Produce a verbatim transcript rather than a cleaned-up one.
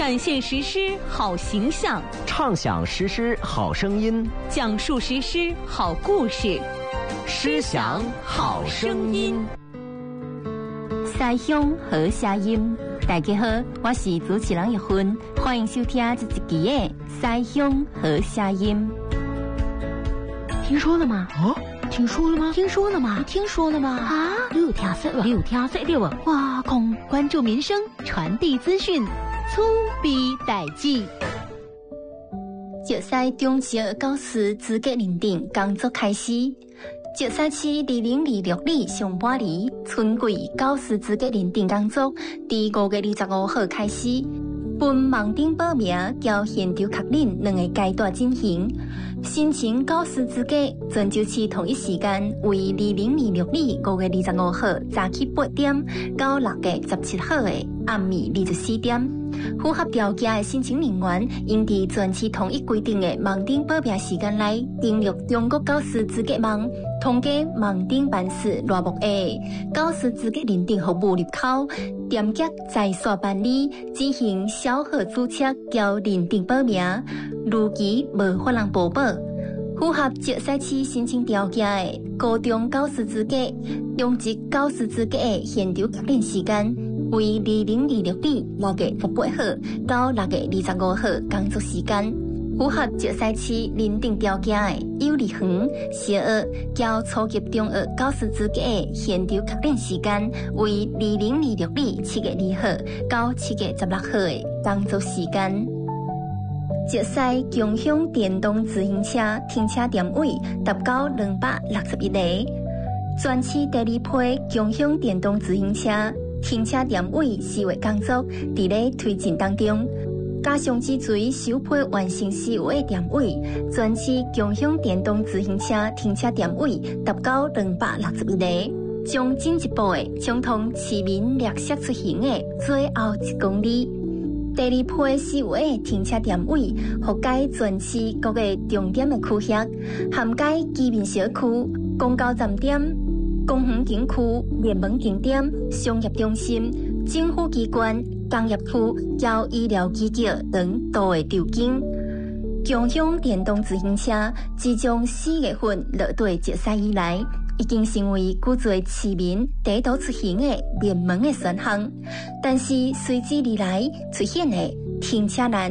展现实施好形象， 畅享实施好声音， 讲述实施好故事， 诗享好声音。 西乡好声音，大家好，我是主持人玉芬，欢迎收听这一期的西乡好声音。 听说了吗？ 啊，听说了吗？ 听说了吗？ 听说了吗？ 啊，你有听说了？ 你有听说了吗？ 哇空关注民生，传递资讯，粗逼代志。 石西中小教师资格认定工作开始。石西市二零二六年上半年春季教师资格认定工作，伫五月二十五号开始，分网顶报名交现场确认两个阶段进行。申请教师资格全州市同一时间为二零二六年五月二十五号早起八点到六月十七号的暗暝二十四点。符合条件的申请人员应伫全市统一规定的网顶报名时间内登录中国教师资格网，通过网顶办事栏目的教师资格认定服务入口，点击在线办理，进行小号注册交认定报名，如期无法人补报。符合石西市申请条件的高中教师资格、中职教师资格的现场确认时间为二零二六年六月十八号到六月二十五号工作时间。符合石西市认定条件的幼儿园、小学、交初级中学教师资格的现场确认时间为二零二六年七月二号到七月十六号的工作时间。石西共享电动自行车停车点位达到两百六十一个，全市第二批共享电动自行车停车点位四月工作伫咧推进当中。加上之前首批完成四月的点位，全市共享电动自行车停车点位达到两百六十一个，将进一步的畅通市民绿色出行的最后一公里。第二批四月的停车点位覆盖全市各个重点的区域，涵盖居民小区、公交站点、公园景区、热门景点、商业中心、政府机关、工业区、交医疗机构等多个场景。共享电动自行车自从四月份落地石西以来，已经成为许多市民第一道出行的热门的选项。但是随之而来出现的停车难、